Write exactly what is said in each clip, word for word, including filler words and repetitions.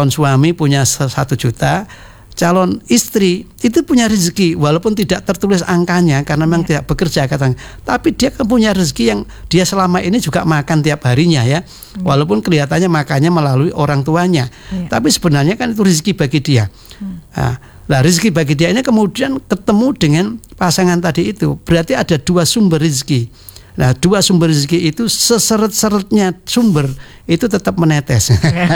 suami punya satu juta, calon istri itu punya rezeki walaupun tidak tertulis angkanya karena memang ya. tidak bekerja katanya, tapi dia kan punya rezeki yang dia selama ini juga makan tiap harinya ya, hmm. walaupun kelihatannya makannya melalui orang tuanya, ya. tapi sebenarnya kan itu rezeki bagi dia. hmm. Nah, nah rezeki bagi dia ini kemudian ketemu dengan pasangan tadi itu, berarti ada dua sumber rezeki. Nah, dua sumber rezeki itu seseret-seretnya sumber itu tetap menetes.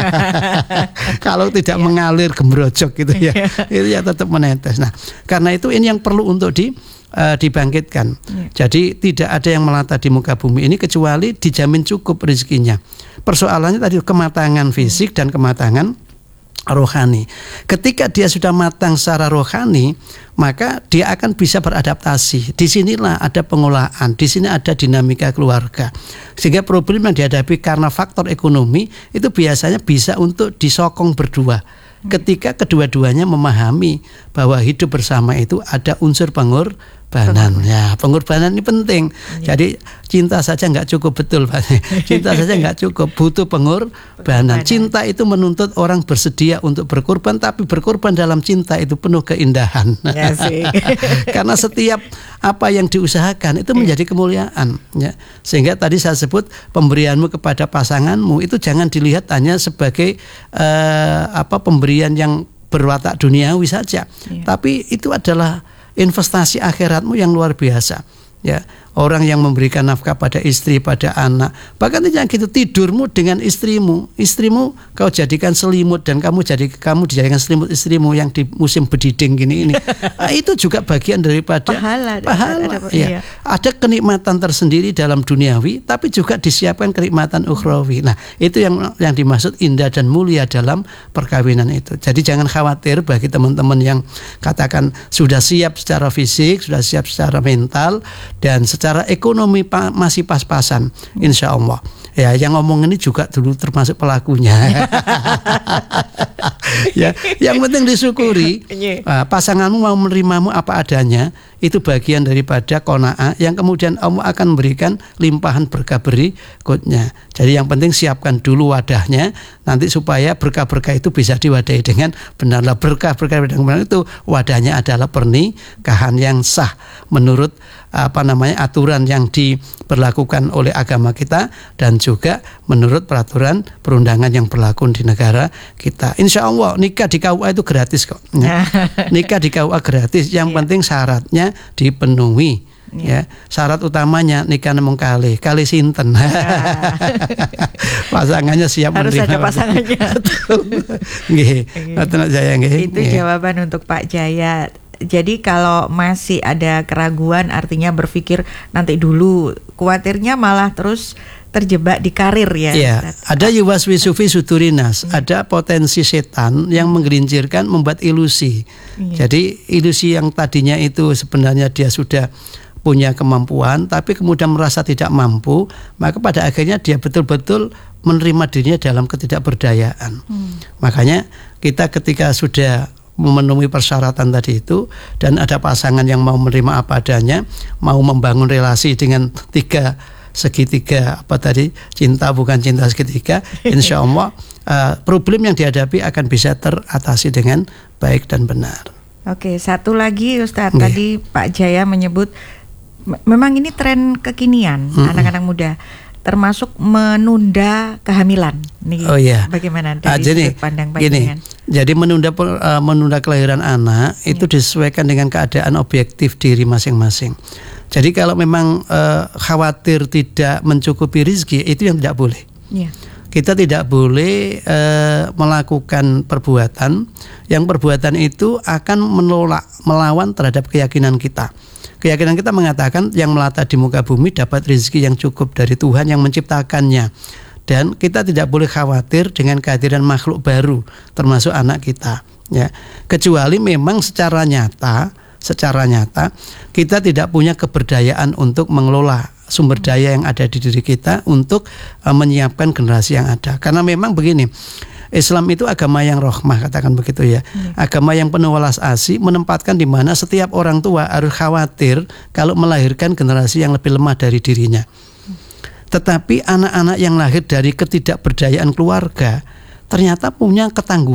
Kalau tidak yeah. mengalir gembrojok gitu ya, itu ya tetap menetes. Nah, karena itu ini yang perlu untuk di uh, dibangkitkan. Yeah. Jadi tidak ada yang melata di muka bumi ini kecuali dijamin cukup rezekinya. Persoalannya tadi kematangan fisik dan kematangan rohani. Ketika dia sudah matang secara rohani, maka dia akan bisa beradaptasi. Disinilah ada pengolahan, di sini ada dinamika keluarga. Sehingga problem yang dihadapi karena faktor ekonomi itu biasanya bisa untuk disokong berdua. Ketika kedua-duanya memahami bahwa hidup bersama itu ada unsur pengorbanan. Ya, pengorbanan ini penting. Ya. Jadi cinta saja nggak cukup, betul Pak. Cinta saja nggak cukup, butuh pengorbanan. Cinta itu menuntut orang bersedia untuk berkorban, tapi berkorban dalam cinta itu penuh keindahan. Ya sih. Karena setiap apa yang diusahakan itu menjadi kemuliaan. Ya. Sehingga tadi saya sebut pemberianmu kepada pasanganmu itu jangan dilihat hanya sebagai uh, apa pemberian yang berwatak duniawi saja, ya. Tapi itu adalah investasi akhiratmu yang luar biasa. Ya, orang yang memberikan nafkah pada istri, pada anak, bahkan tidak gitu, tidurmu dengan istrimu, istrimu kau jadikan selimut dan kamu jadi kamu dijadikan selimut istrimu yang di musim bediding gini ini, nah, itu juga bagian daripada pahala. pahala. Ada, ada, ya. Iya. Ada kenikmatan tersendiri dalam duniawi, tapi juga disiapkan kenikmatan ukhrawi. Nah, itu yang yang dimaksud indah dan mulia dalam perkawinan itu. Jadi jangan khawatir bagi teman-teman yang katakan sudah siap secara fisik, sudah siap secara mental, dan secara ekonomi pa, masih pas-pasan, insya Allah. Ya, yang ngomong ini juga dulu termasuk pelakunya. Ya, yang penting disyukuri. Nah, pasanganmu mau menerimamu apa adanya, itu bagian daripada qanaah yang kemudian Allah akan memberikan limpahan berkah berikutnya. Jadi yang penting siapkan dulu wadahnya, nanti supaya berkah-berkah itu bisa diwadahi dengan benarlah. Berkah-berkah dengan benar itu wadahnya adalah pernikahan yang sah menurut apa namanya aturan yang diberlakukan oleh agama kita dan juga menurut peraturan perundangan yang berlaku di negara kita. Insya Allah nikah di K U A itu gratis kok. Ya. Nikah di K U A gratis. Yang yeah. penting syaratnya dipenuhi. Yeah. Ya, syarat utamanya nikah nemung kali, kali sinten. Yeah. Pasangannya siap harus menerima. Harus ada pasangannya. Nggih. Okay. Itu jawaban untuk Pak Jaya. Jadi kalau masih ada keraguan artinya berpikir nanti dulu, khawatirnya malah terus terjebak di karir ya. Iya, ada yuwaswisu fi sudurinas, ya. Ada potensi setan yang menggelincirkan, membuat ilusi. Ya. Jadi ilusi yang tadinya itu sebenarnya dia sudah punya kemampuan tapi kemudian merasa tidak mampu, maka pada akhirnya dia betul-betul menerima dirinya dalam ketidakberdayaan. Hmm. Makanya kita ketika sudah memenuhi persyaratan tadi itu dan ada pasangan yang mau menerima apa adanya, mau membangun relasi dengan tiga segitiga apa tadi, cinta bukan cinta segitiga, insya Allah uh, problem yang dihadapi akan bisa teratasi dengan baik dan benar. Oke, satu lagi Ustadz, tadi Pak Jaya menyebut memang ini tren kekinian, mm-hmm. anak-anak muda termasuk menunda kehamilan. Nih, oh iya. Bagaimana dari ah, jadi, sudut pandang gini, pandangan? jadi menunda uh, menunda kelahiran anak yeah. itu disesuaikan dengan keadaan objektif diri masing-masing. Jadi kalau memang uh, khawatir tidak mencukupi rezeki, itu yang tidak boleh. Yeah. Kita tidak boleh uh, melakukan perbuatan yang perbuatan itu akan menolak, melawan terhadap keyakinan kita. Keyakinan kita mengatakan yang melata di muka bumi dapat rezeki yang cukup dari Tuhan yang menciptakannya. Dan kita tidak boleh khawatir dengan kehadiran makhluk baru, termasuk anak kita. Ya, kecuali memang secara nyata, secara nyata kita tidak punya keberdayaan untuk mengelola sumber daya yang ada di diri kita untuk uh, menyiapkan generasi yang ada. Karena memang begini. Islam itu agama yang rahmah, katakan begitu ya. Hmm. Agama yang penuh welas asih, menempatkan di mana setiap orang tua harus khawatir kalau melahirkan generasi yang lebih lemah dari dirinya. Hmm. Tetapi anak-anak yang lahir dari ketidakberdayaan keluarga ternyata punya ketangguhan